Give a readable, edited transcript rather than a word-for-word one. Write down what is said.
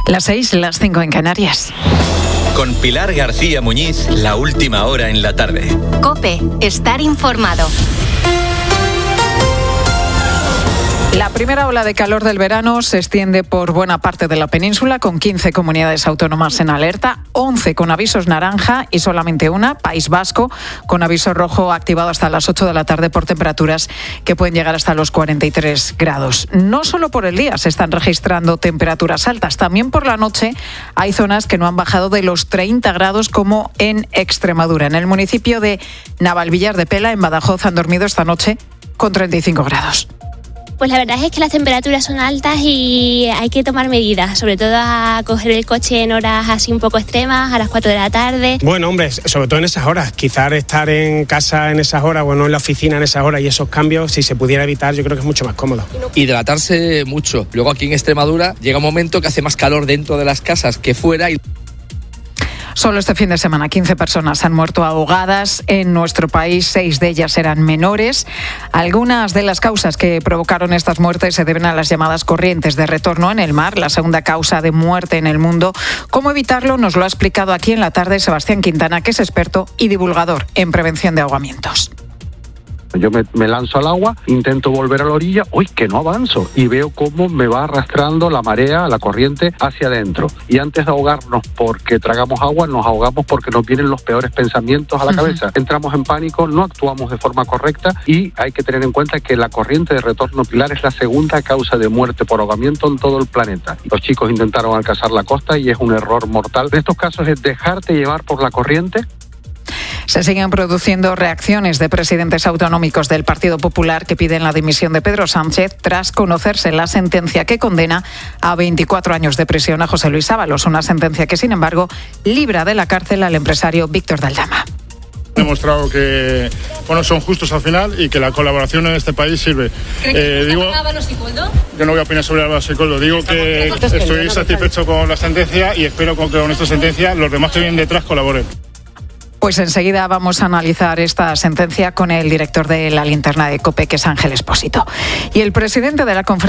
Las 6, las 5 en Canarias. Con Pilar García Muñiz, la última hora en la tarde. COPE, estar informado. La primera ola de calor del verano se extiende por buena parte de la península, con 15 comunidades autónomas en alerta, 11 con avisos naranja y solamente una, País Vasco, con aviso rojo activado hasta las 8 de la tarde por temperaturas que pueden llegar hasta los 43 grados. No solo por el día se están registrando temperaturas altas, también por la noche hay zonas que no han bajado de los 30 grados, como en Extremadura. En el municipio de Navalvillar de Pela, en Badajoz, han dormido esta noche con 35 grados. Pues la verdad es que las temperaturas son altas y hay que tomar medidas, sobre todo a coger el coche en horas así un poco extremas, a las 4 de la tarde. Bueno, hombre, sobre todo en esas horas, quizás estar en casa en esas horas o no en la oficina en esas horas, y esos cambios, si se pudiera evitar, yo creo que es mucho más cómodo. Hidratarse mucho. Luego aquí en Extremadura llega un momento que hace más calor dentro de las casas que fuera y... Solo este fin de semana 15 personas han muerto ahogadas en nuestro país, 6 de ellas eran menores. Algunas de las causas que provocaron estas muertes se deben a las llamadas corrientes de retorno en el mar, la segunda causa de muerte en el mundo. ¿Cómo evitarlo? Nos lo ha explicado aquí en la tarde Sebastián Quintana, que es experto y divulgador en prevención de ahogamientos. Yo me lanzo al agua, intento volver a la orilla, ¡uy, que no avanzo! Y veo cómo me va arrastrando la marea, la corriente, hacia adentro. Y antes de ahogarnos porque tragamos agua, nos ahogamos porque nos vienen los peores pensamientos a la cabeza. Entramos en pánico, no actuamos de forma correcta y hay que tener en cuenta que la corriente de retorno pilar es la segunda causa de muerte por ahogamiento en todo el planeta. Los chicos intentaron alcanzar la costa y es un error mortal. En estos casos es dejarte llevar por la corriente. Se siguen produciendo reacciones de presidentes autonómicos del Partido Popular que piden la dimisión de Pedro Sánchez tras conocerse la sentencia que condena a 24 años de prisión a José Luis Ábalos, una sentencia que, sin embargo, libra de la cárcel al empresario Víctor de Aldama. Ha demostrado que son justos al final y que la colaboración en este país sirve. Yo no voy a opinar sobre Ábalos y Coldo. Digo que estoy satisfecho con la sentencia y espero que con esta sentencia los demás que vienen detrás colaboren. Pues enseguida vamos a analizar esta sentencia con el director de la linterna de COPE, que es Ángel Expósito. Y el presidente de la conferencia